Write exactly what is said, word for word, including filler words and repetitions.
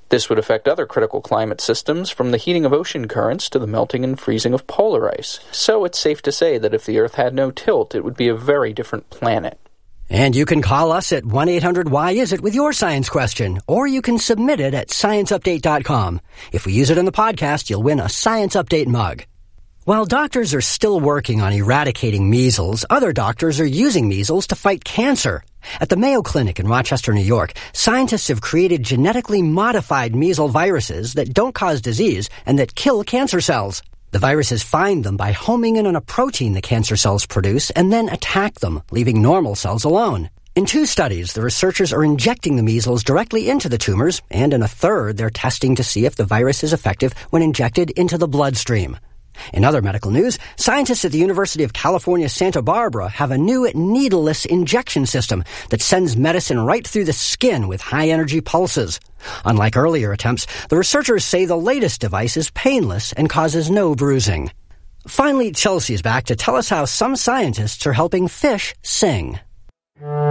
This would affect other critical climate systems, from the heating of ocean currents to the melting and freezing of polar ice. So it's safe to say that if the Earth had no tilt, it would be a very different planet. And you can call us at one eight hundred why is it with your science question, or you can submit it at science update dot com. If we use it in the podcast, you'll win a Science Update mug. While doctors are still working on eradicating measles, other doctors are using measles to fight cancer. At the Mayo Clinic in Rochester, New York, scientists have created genetically modified measles viruses that don't cause disease and that kill cancer cells. The viruses find them by homing in on a protein the cancer cells produce and then attack them, leaving normal cells alone. In two studies, the researchers are injecting the measles directly into the tumors, and in a third, they're testing to see if the virus is effective when injected into the bloodstream. In other medical news, scientists at the University of California, Santa Barbara have a new needleless injection system that sends medicine right through the skin with high-energy pulses. Unlike earlier attempts, the researchers say the latest device is painless and causes no bruising. Finally, Chelsea's back to tell us how some scientists are helping fish sing.